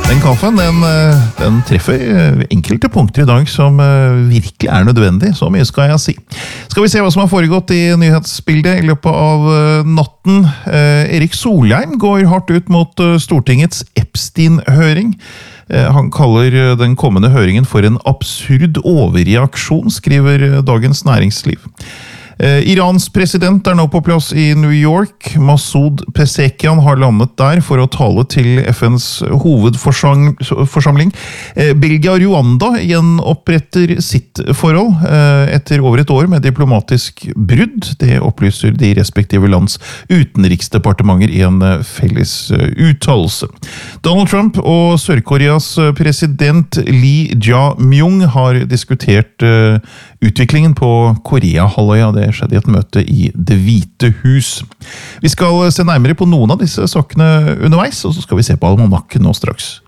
Den kaffen, den treffer enkelte punkter I dag som virkelig nødvendig, så mye skal jeg si. Skal vi se hva som har foregått I nyhetsbildet I løpet av natten. Erik Solheim går hardt ut mot Stortingets Epstein-høring. Han kaller den kommende høringen for en absurd overreaksjon, skriver Dagens Næringsliv. Irans president nå på plass I New York. Masoud Pezeshkian har landet der for å tale til FNs hovedforsamling. Belgia og Rwanda gjenoppretter sitt forhold etter over et år med diplomatisk brudd. Det opplyser de respektive lands utenriksdepartementer I en felles uttalelse. Donald Trump og Sør-Koreas president Lee Jae-myung har diskutert utviklingen på Korea-halvøya. Det skjedde I et møte I Det Hvite Hus. Vi skal se nærmere på noen av disse sakene underveis, og så skal vi se på almanakken nå straks.